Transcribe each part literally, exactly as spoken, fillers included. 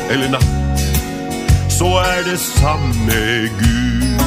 eller natt, så är det samme Gud.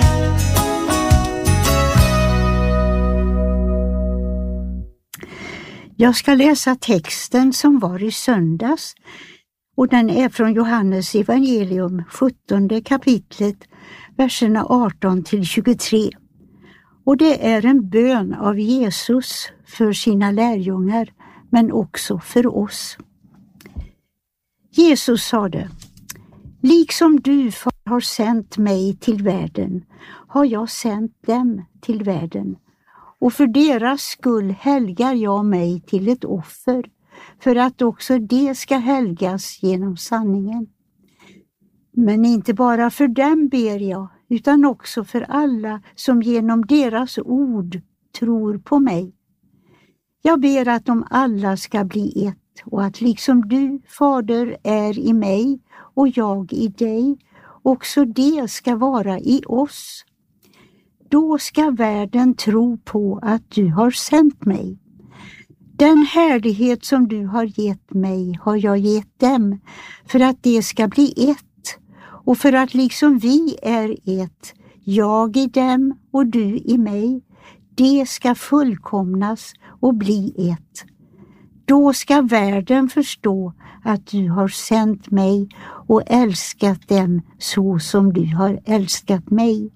Jag ska läsa texten som var i söndags, och den är från Johannes evangelium, sjuttonde kapitlet, verserna arton till tjugotre. Och det är en bön av Jesus för sina lärjungar, men också för oss. Jesus sade: liksom du, far, har sänt mig till världen, har jag sänt dem till världen. Och för deras skull helgar jag mig till ett offer, för att också det ska helgas genom sanningen. Men inte bara för dem ber jag, utan också för alla som genom deras ord tror på mig. Jag ber att de alla ska bli ett, och att liksom du, Fader, är i mig och jag i dig, också det ska vara i oss. Då ska världen tro på att du har sänt mig. Den härlighet som du har gett mig har jag gett dem, för att det ska bli ett, och för att liksom vi är ett, jag i dem och du i mig, det ska fullkomnas och bli ett. Då ska världen förstå att du har sänt mig och älskat dem så som du har älskat mig.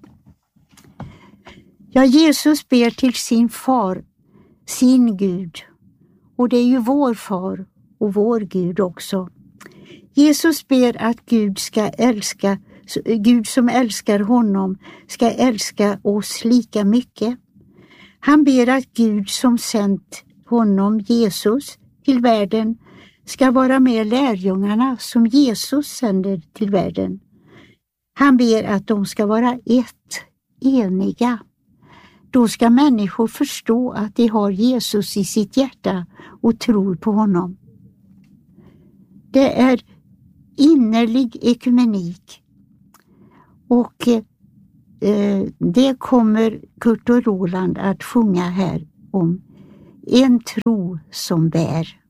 Ja, Jesus ber till sin far, sin Gud, och det är ju vår far och vår Gud också. Jesus ber att Gud ska älska, Gud som älskar honom ska älska oss lika mycket. Han ber att Gud som sänt honom, Jesus, till världen ska vara med lärjungarna som Jesus sänder till världen. Han ber att de ska vara ett, eniga. Då ska människor förstå att de har Jesus i sitt hjärta och tror på honom. Det är innerlig ekumenik, och eh, det kommer Kurt och Roland att sjunga här om. En tro som bär.